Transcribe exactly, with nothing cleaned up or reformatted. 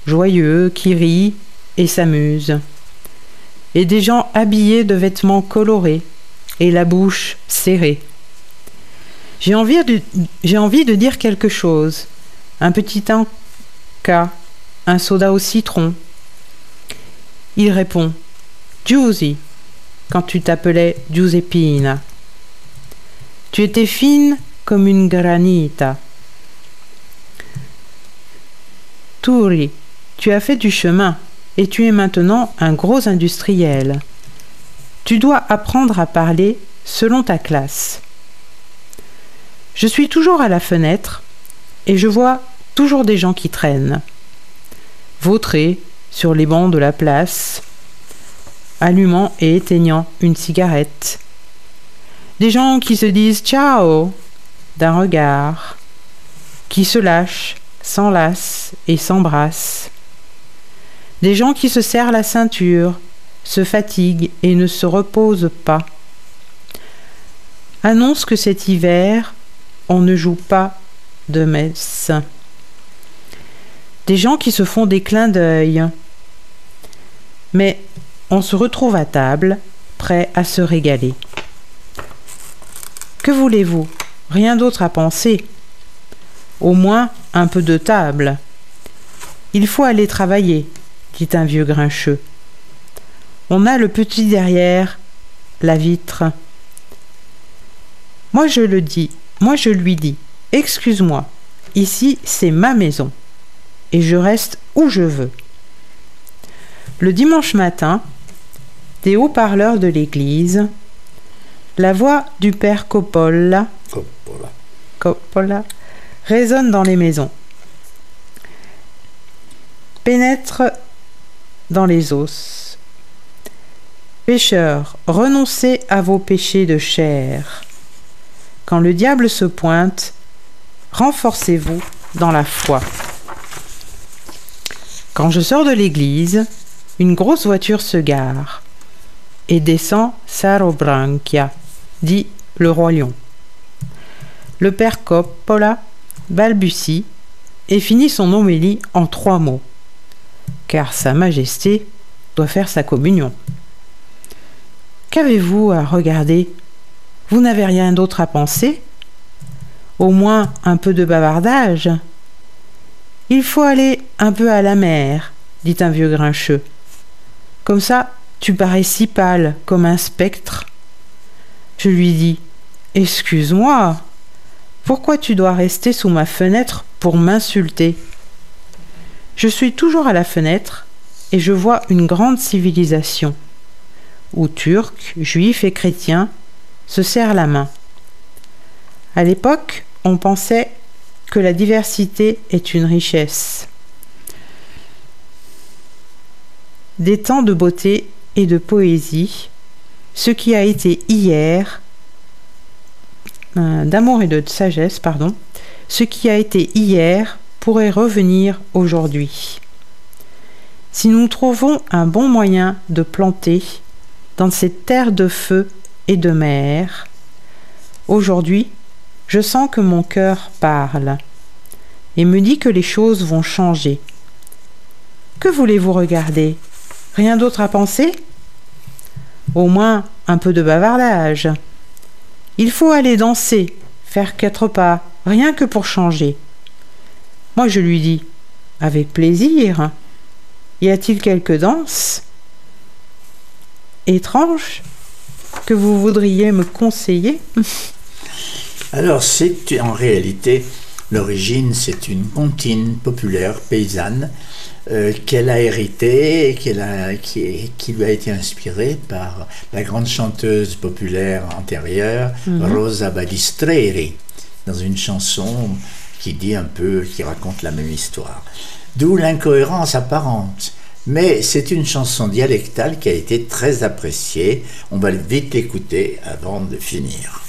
joyeux, qui rient et s'amusent. Et des gens habillés de vêtements colorés et la bouche serrée. J'ai envie de, j'ai envie de dire quelque chose. Un petit encas, un soda au citron. Il répond « Giusy » quand tu t'appelais Giuseppina. Tu étais fine comme une granita. Turi, tu as fait du chemin et tu es maintenant un gros industriel. Tu dois apprendre à parler selon ta classe. Je suis toujours à la fenêtre et je vois toujours des gens qui traînent, vautrés sur les bancs de la place, allumant et éteignant une cigarette. Des gens qui se disent « ciao » d'un regard, qui se lâchent, s'enlacent et s'embrassent. Des gens qui se serrent la ceinture, se fatiguent et ne se reposent pas. Annonce que cet hiver, on ne joue pas de messe. Des gens qui se font des clins d'œil. Mais on se retrouve à table, prêt à se régaler. Que voulez-vous? Rien d'autre à penser. Au moins un peu de table. Il faut aller travailler, dit un vieux grincheux. On a le petit derrière la vitre. Moi je le dis, moi je lui dis, excuse-moi, ici c'est ma maison, et je reste où je veux. Le dimanche matin, des haut-parleurs de l'église, la voix du père Coppola, Coppola. Coppola résonne dans les maisons, pénètre dans les os. Pécheurs, renoncez à vos péchés de chair. Quand le diable se pointe, renforcez-vous dans la foi. Quand je sors de l'église, une grosse voiture se gare et descend Sarobranchia, dit le roi lion. Le père Coppola balbutie et finit son homélie en trois mots, car Sa Majesté doit faire sa communion. Qu'avez-vous à regarder? Vous n'avez rien d'autre à penser? Au moins un peu de bavardage? Il faut aller un peu à la mer, dit un vieux grincheux. Comme ça, tu parais si pâle comme un spectre. Je lui dis, excuse-moi, pourquoi tu dois rester sous ma fenêtre pour m'insulter? Je suis toujours à la fenêtre et je vois une grande civilisation, où Turcs, Juifs et chrétiens se serrent la main. À l'époque, on pensait que la diversité est une richesse. Des temps de beauté et de poésie, ce qui a été hier, euh, d'amour et de sagesse, pardon, ce qui a été hier pourrait revenir aujourd'hui. Si nous trouvons un bon moyen de planter dans cette terre de feu et de mer, aujourd'hui, je sens que mon cœur parle et me dit que les choses vont changer. Que voulez-vous regarder? Rien d'autre à penser? Au moins un peu de bavardage. Il faut aller danser, faire quatre pas, rien que pour changer. Moi je lui dis, avec plaisir. Y a-t-il quelque danse étrange que vous voudriez me conseiller? Alors, c'est en réalité, l'origine, c'est une comptine populaire paysanne euh, qu'elle a héritée et qu'elle a, qui, est, qui lui a été inspirée par la grande chanteuse populaire antérieure, mm-hmm. Rosa Balistreri, dans une chanson qui dit un peu, qui raconte la même histoire. D'où l'incohérence apparente. Mais c'est une chanson dialectale qui a été très appréciée. On va vite l'écouter avant de finir.